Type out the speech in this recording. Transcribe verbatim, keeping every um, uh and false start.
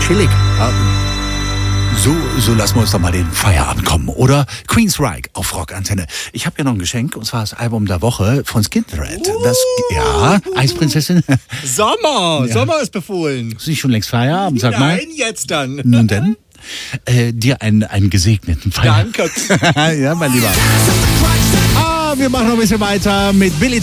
chillig. So, so lassen wir uns doch mal den Feierabend kommen. Oder Queensryche auf Rockantenne. Ich habe ja noch ein Geschenk, und zwar das Album der Woche von Skin Thread. Das, ja, Eisprinzessin. Sommer, Ja. Sommer ist befohlen. Ist nicht schon längst Feierabend, sag mal. Nein, jetzt dann. Nun denn? Äh, dir einen, einen gesegneten Feierabend. Danke. Ja, mein Lieber. Ah, wir machen noch ein bisschen weiter mit Billy